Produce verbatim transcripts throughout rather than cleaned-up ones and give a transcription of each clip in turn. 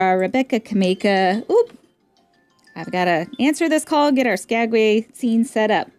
Uh, Rebecca Kameka. Oop. I've got to answer this call, get our Skagway scene set up.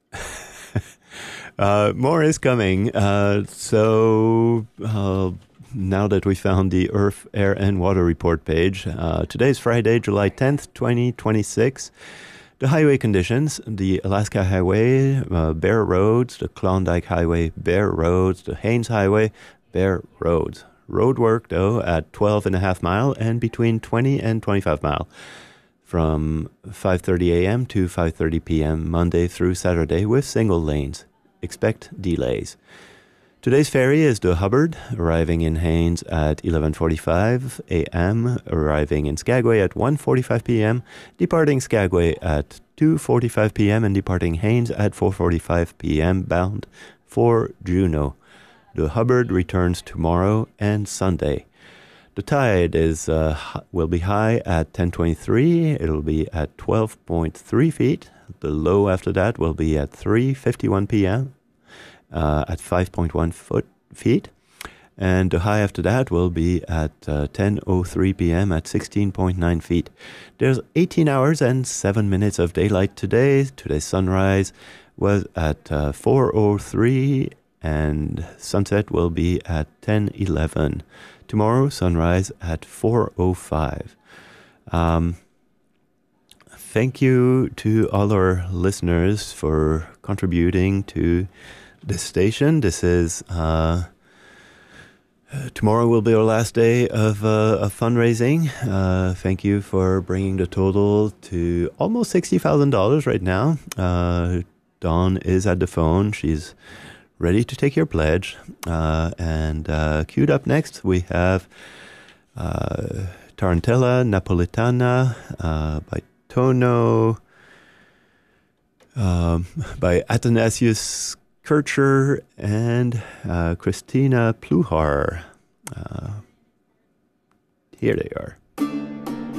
uh, more is coming. Uh, so uh, now that we found the Earth, Air, and Water Report page, uh, today's Friday, July tenth, twenty twenty-six. The highway conditions: the Alaska Highway, uh, bare roads; the Klondike Highway, bare roads; the Haines Highway, bare roads. Road work, though, at twelve and a half mile and between twenty and twenty-five mile from five thirty a.m. to five thirty p.m. Monday through Saturday with single lanes. Expect delays. Today's ferry is the Hubbard, arriving in Haines at eleven forty-five a.m., arriving in Skagway at one forty-five p.m., departing Skagway at two forty-five p.m., and departing Haines at four forty-five p.m., bound for Juneau. The Hubbard returns tomorrow and Sunday. The tide is uh, will be high at ten twenty-three. It'll be at twelve point three feet. The low after that will be at three fifty-one p.m. Uh, at five point one foot feet. And the high after that will be at uh, ten oh three p.m. at sixteen point nine feet. There's eighteen hours and seven minutes of daylight today. Today's sunrise was at uh, four oh three, and sunset will be at ten eleven. Tomorrow, sunrise at four oh five. Um, thank you to all our listeners for contributing to this station. This is, uh, tomorrow will be our last day of, uh, of fundraising. Uh, thank you for bringing the total to almost sixty thousand dollars right now. Uh, Dawn is at the phone. She's ready to take your pledge. Uh, and uh, queued up next, we have uh, Tarantella Napolitana uh, by Tono, um, by Athanasius Kircher, and uh, Christina Pluhar. Uh, here they are.